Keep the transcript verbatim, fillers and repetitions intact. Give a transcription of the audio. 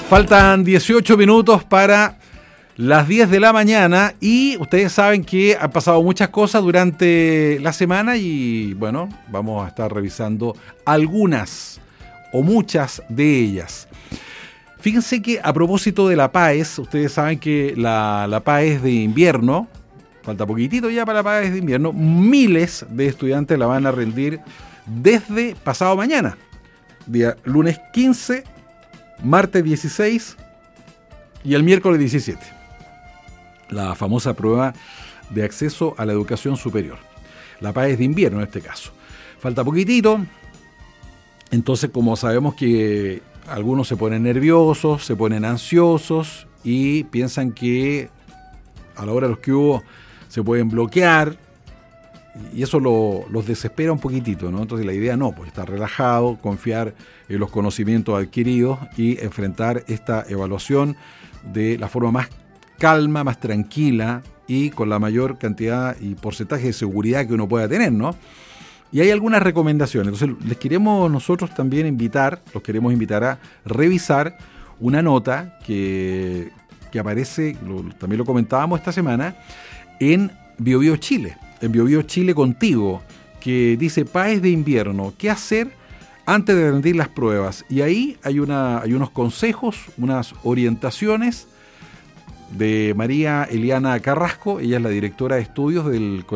Faltan dieciocho minutos para las diez de la mañana y ustedes saben que han pasado muchas cosas durante la semana y bueno, vamos a estar revisando algunas o muchas de ellas. Fíjense que a propósito de la PAES, ustedes saben que la, la PAES de invierno, falta poquitito ya para la PAES de invierno, miles de estudiantes la van a rendir desde pasado mañana, día lunes quince, martes dieciséis y el miércoles diecisiete. La famosa prueba de acceso a la educación superior. La PAES de invierno en este caso. Falta poquitito, entonces como sabemos que algunos se ponen nerviosos, se ponen ansiosos y piensan que a la hora de los que hubo se pueden bloquear y eso lo, los desespera un poquitito, ¿no? Entonces la idea no, pues estar relajado, confiar en los conocimientos adquiridos y enfrentar esta evaluación de la forma más calma, más tranquila y con la mayor cantidad y porcentaje de seguridad que uno pueda tener, ¿no? Y hay algunas recomendaciones. Entonces les queremos nosotros también invitar, los queremos invitar a revisar una nota que, que aparece, lo, también lo comentábamos esta semana, en BioBio Chile, en BioBio Chile Contigo, que dice PAES de invierno, ¿qué hacer antes de rendir las pruebas? Y ahí hay, una, hay unos consejos, unas orientaciones de María Eliana Carrasco, ella es la directora de estudios del